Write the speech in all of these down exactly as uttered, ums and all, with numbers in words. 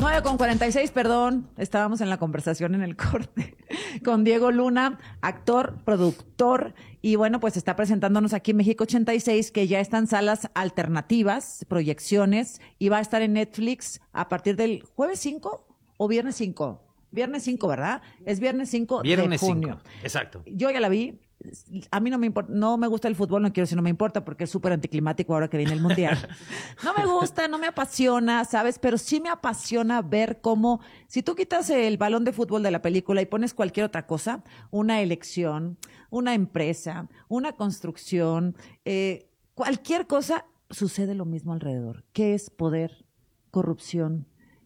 nueve con cuarenta y seis, perdón, estábamos en la conversación en el corte con Diego Luna, actor, productor, y bueno, pues está presentándonos aquí en México ochenta y seis, que ya está en salas alternativas, proyecciones, y va a estar en Netflix a partir del jueves cinco o viernes cinco. Viernes cinco, ¿verdad? Es viernes cinco viernes de junio. cinco, exacto. Yo ya la vi. A mí no me importa, no me gusta el fútbol, no quiero decir no me importa porque es súper anticlimático ahora que viene el Mundial. No me gusta, no me apasiona, ¿sabes? Pero sí me apasiona ver cómo, si tú quitas el balón de fútbol de la película y pones cualquier otra cosa, una elección, una empresa, una construcción, eh, cualquier cosa, sucede lo mismo alrededor. ¿Qué es poder, corrupción,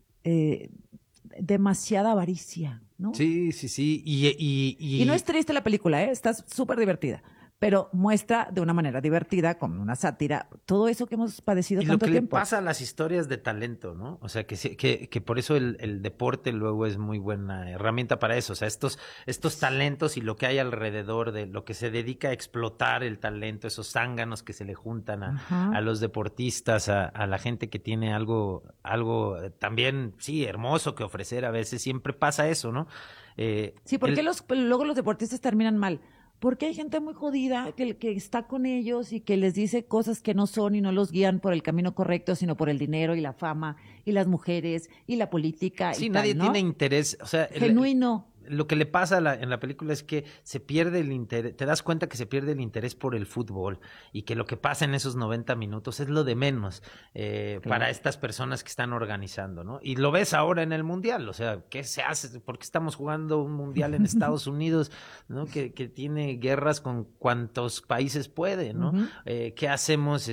eh, demasiada avaricia? ¿No? Sí, sí, sí. Y, y, y... y no es triste la película, ¿eh? Está súper divertida. Pero muestra de una manera divertida, con una sátira, todo eso que hemos padecido y tanto lo que tiempo. le pasa a las historias de talento, ¿no? O sea, que, que, que por eso el, el deporte luego es muy buena herramienta para eso. O sea, estos, estos talentos y lo que hay alrededor de lo que se dedica a explotar el talento, esos zánganos que se le juntan a, a los deportistas, a, a la gente que tiene algo, algo también, sí, hermoso que ofrecer a veces. Siempre pasa eso, ¿no? Eh, sí, ¿por qué el... los, luego los deportistas terminan mal? Porque hay gente muy jodida que, que está con ellos y que les dice cosas que no son y no los guían por el camino correcto, sino por el dinero y la fama y las mujeres y la política. Sí, y nadie tal, ¿no? tiene interés, o sea, genuino. El, lo que le pasa a la, en la película es que se pierde el interés, te das cuenta que se pierde el interés por el fútbol y que lo que pasa en esos noventa minutos es lo de menos eh, claro. para estas personas que están organizando, ¿no? Y lo ves ahora en el Mundial, o sea, ¿qué se hace? ¿Por qué estamos jugando un Mundial en Estados Unidos, ¿no? Que, que tiene guerras con cuantos países puede, ¿no? Uh-huh. eh, ¿Qué hacemos?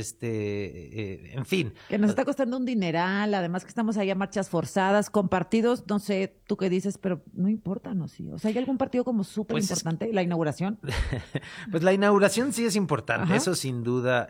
Este, eh, en fin. Que nos está costando un dineral, además que estamos ahí a marchas forzadas, con partidos, no sé, tú qué dices, pero no importa, ¿no? Sí. O sea, ¿hay algún partido como súper pues importante? Es... ¿La inauguración? Pues la inauguración sí es importante. Ajá. Eso sin duda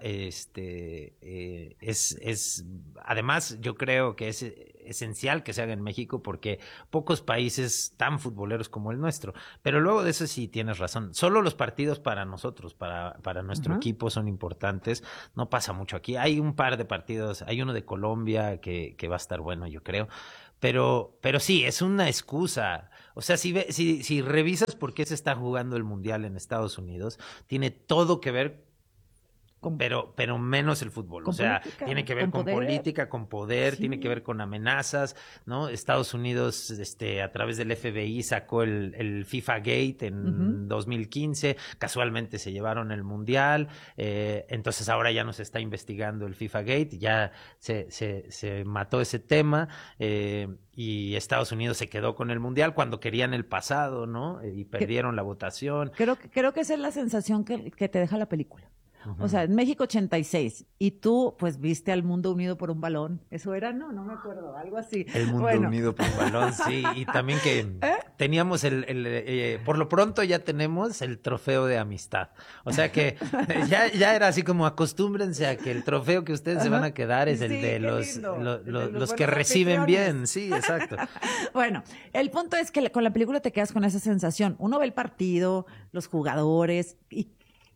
este, eh, es, es, además yo creo que es esencial que se haga en México porque pocos países tan futboleros como el nuestro. Pero luego de eso sí tienes razón. Solo los partidos para nosotros, para, para nuestro Ajá. equipo son importantes. No pasa mucho aquí. Hay un par de partidos, hay uno de Colombia que, que va a estar bueno, yo creo. Pero, pero sí, es una excusa. O sea, si, ve, si, si revisas por qué se está jugando el Mundial en Estados Unidos, tiene todo que ver, con, pero, pero menos el fútbol. O sea, política, tiene que ver con, con política, con poder, sí. tiene que ver con amenazas, ¿no? Estados Unidos, este, a través del F B I sacó el, el FIFA Gate en uh-huh. dos mil quince, casualmente se llevaron el Mundial, eh, entonces ahora ya no se está investigando el FIFA Gate, ya se, se, se mató ese tema, eh, y Estados Unidos se quedó con el Mundial cuando querían el pasado, ¿no? Y perdieron la votación. Creo, creo que esa es la sensación que, que te deja la película. Uh-huh. O sea, en México ochenta y seis, y tú, pues, viste al mundo unido por un balón. ¿Eso era? No, no me acuerdo, algo así. El mundo bueno. unido por un balón, sí. Y también que ¿Eh? teníamos el, el eh, por lo pronto ya tenemos el trofeo de amistad. O sea que ya, ya era así como acostúmbrense a que el trofeo que ustedes uh-huh. se van a quedar es el sí, de los, lo, lo, el de los, los que reciben bien. Sí, exacto. Bueno, el punto es que con la película te quedas con esa sensación. Uno ve el partido, los jugadores, y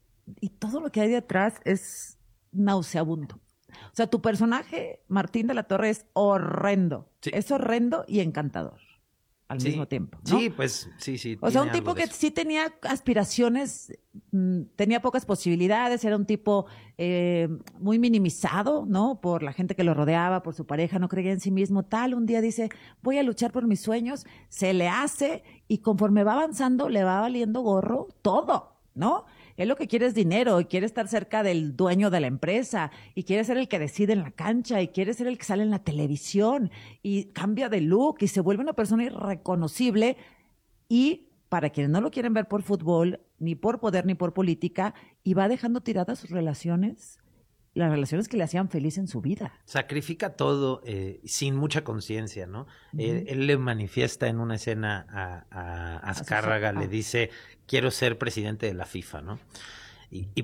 Y todo lo que hay detrás es nauseabundo. O sea, tu personaje, Martín de la Torre, es horrendo. Sí. Es horrendo y encantador al sí. mismo tiempo, ¿no? Sí, pues, sí, sí. O sea, un tipo que eso. sí tenía aspiraciones, mmm, tenía pocas posibilidades, era un tipo eh, muy minimizado, ¿no? Por la gente que lo rodeaba, por su pareja, no creía en sí mismo, tal. Un día dice, voy a luchar por mis sueños, se le hace, y conforme va avanzando, le va valiendo gorro todo, ¿no? Él lo que quiere es dinero y quiere estar cerca del dueño de la empresa y quiere ser el que decide en la cancha y quiere ser el que sale en la televisión y cambia de look y se vuelve una persona irreconocible. Y para quienes no lo quieren ver por fútbol, ni por poder, ni por política, y va dejando tiradas sus relaciones, las relaciones que le hacían feliz en su vida. Sacrifica todo eh, sin mucha conciencia, ¿no? Uh-huh. Eh, él le manifiesta en una escena a, a Azcárraga, a su... ah. le dice, quiero ser presidente de la FIFA, ¿no? Y, y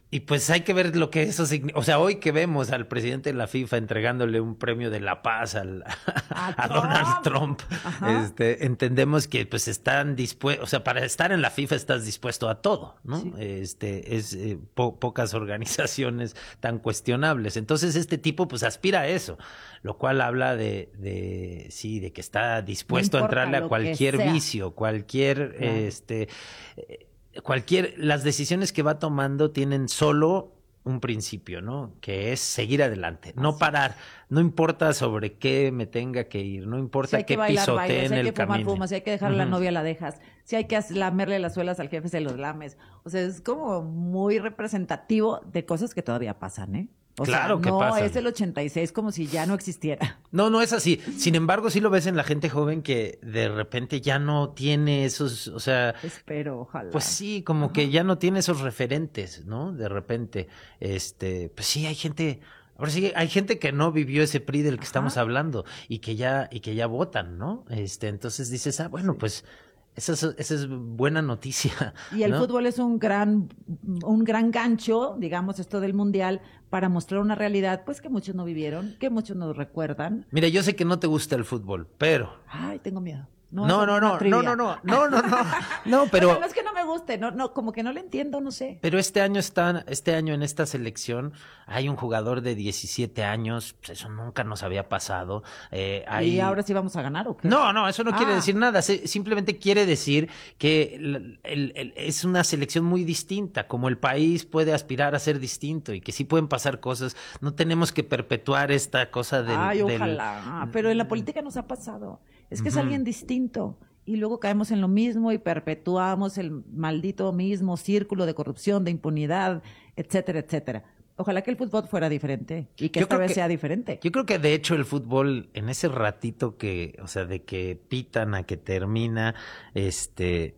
Y pues hay que ver lo que eso significa. O sea, hoy que vemos al presidente de la FIFA entregándole un premio de la paz al, a, a Donald Trump, este, entendemos que pues están dispuestos, o sea, para estar en la FIFA estás dispuesto a todo, ¿no? Sí. Este, es eh, po pocas organizaciones tan cuestionables. Entonces este tipo pues aspira a eso, lo cual habla de, de sí, de que está dispuesto no a entrarle a cualquier vicio, cualquier, claro. este... Eh, Cualquier, las decisiones que va tomando tienen solo un principio, ¿no? Que es seguir adelante, no Así parar, es. No importa sobre qué me tenga que ir, no importa si qué pisotee en el camino. Si hay que fumar, fumas, si hay que dejar a uh-huh. la novia, la dejas, si hay que lamerle las suelas al jefe, se los lames. O sea, es como muy representativo de cosas que todavía pasan, ¿eh? O claro sea, que no pasa. Es el ochenta y seis como si ya no existiera. No, no es así. Sin embargo, sí lo ves en la gente joven que de repente ya no tiene esos, o sea... Espero, ojalá. Pues sí, como Ajá. que ya no tiene esos referentes, ¿no? De repente, este, pues sí, hay gente... Ahora sí, hay gente que no vivió ese P R I del que Ajá. estamos hablando y que ya y que ya votan, ¿no? Este, entonces dices, ah, bueno, sí. pues... Esa es, esa es buena noticia. Y el ¿no? fútbol es un gran, un gran gancho, digamos, esto del mundial, para mostrar una realidad, pues, que muchos no vivieron, que muchos no recuerdan. Mira, yo sé que no te gusta el fútbol, pero... Ay, tengo miedo. No, no, no, no, no, no, no, no, no, no, no, pero... Bueno, no es que no me guste, no, no, como que no le entiendo, no sé. Pero este año está, este año en esta selección hay un jugador de diecisiete años, pues eso nunca nos había pasado. Eh, hay... ¿Y ahora sí vamos a ganar o qué? No, no, eso no ah. quiere decir nada, Se, simplemente quiere decir que el, el, el, es una selección muy distinta, como el país puede aspirar a ser distinto y que sí pueden pasar cosas, no tenemos que perpetuar esta cosa del... Ay, del... ojalá, pero en la política nos ha pasado. Es que uh-huh. es alguien distinto y luego caemos en lo mismo y perpetuamos el maldito mismo círculo de corrupción, de impunidad, etcétera, etcétera. Ojalá que el fútbol fuera diferente y que yo esta vez que, sea diferente. Yo creo que de hecho el fútbol en ese ratito que, o sea, de que pitan a que termina, este,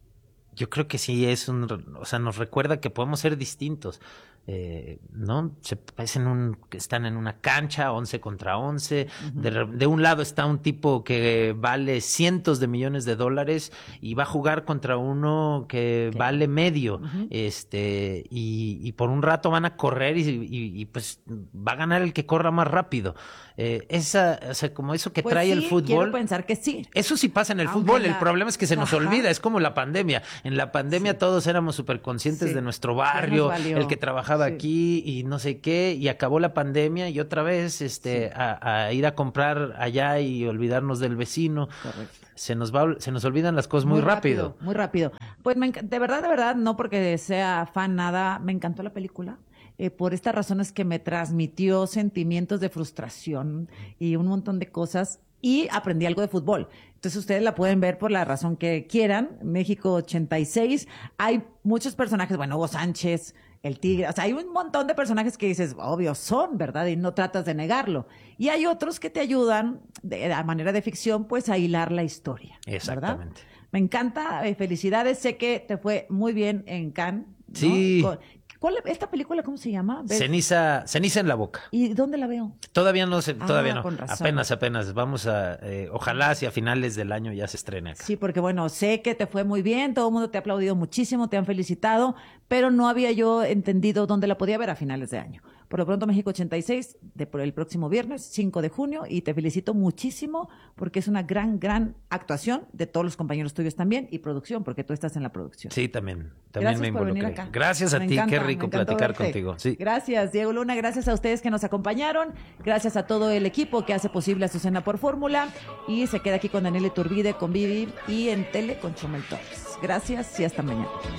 yo creo que sí es un, o sea, nos recuerda que podemos ser distintos. Eh, ¿no? Se, es en un, están en una cancha, once contra once. Uh-huh. De, de un lado está un tipo que vale cientos de millones de dólares y va a jugar contra uno que ¿Qué? vale medio. Uh-huh. Este, y, y por un rato van a correr y, y, y pues va a ganar el que corra más rápido. Eh, esa, o sea, como eso que pues trae sí, el fútbol. Quiero pensar que sí. Eso sí pasa en el Aunque fútbol. La... El problema es que se nos Ajá. olvida. Es como la pandemia. En la pandemia sí. todos éramos súper conscientes sí. de nuestro barrio, el que trabajaba Sí. aquí y no sé qué, y acabó la pandemia y otra vez este sí. a, a ir a comprar allá y olvidarnos del vecino. Correcto. Se nos va, se nos olvidan las cosas muy, muy rápido, rápido. Muy rápido. Pues me, de verdad, de verdad, no porque sea fan nada, me encantó la película. Eh, por estas razones que me transmitió sentimientos de frustración y un montón de cosas. Y aprendí algo de fútbol. Entonces ustedes la pueden ver por la razón que quieran. México ochenta y seis. Hay muchos personajes, bueno, Hugo Sánchez, el Tigre, o sea, hay un montón de personajes que dices, obvio, son, ¿verdad? Y no tratas de negarlo. Y hay otros que te ayudan, de, de manera de ficción, pues a hilar la historia. Exactamente. ¿Verdad? Me encanta, eh, felicidades, sé que te fue muy bien en Cannes, ¿no? Sí. Con, ¿Cuál, ¿Esta película cómo se llama? ¿Ves? Ceniza, ceniza en la boca. ¿Y dónde la veo? Todavía no sé, todavía ah, no. Con razón. Apenas, apenas. Vamos a, eh, ojalá si a finales del año ya se estrene acá. Sí, porque bueno, sé que te fue muy bien, todo el mundo te ha aplaudido muchísimo, te han felicitado, pero no había yo entendido dónde la podía ver a finales de año. Por lo pronto, México ochenta y seis, de por el próximo viernes, cinco de junio, y te felicito muchísimo porque es una gran, gran actuación de todos los compañeros tuyos también y producción, porque tú estás en la producción. Sí, también. También gracias me involucré. Por venir acá. Gracias a me ti, encanta, qué rico platicar verte. contigo. Sí. Gracias, Diego Luna, gracias a ustedes que nos acompañaron, gracias a todo el equipo que hace posible Azucena por Fórmula, y se queda aquí con Daniel Iturbide, con Vivi, y en Tele con Chumel Torres. Gracias y hasta mañana.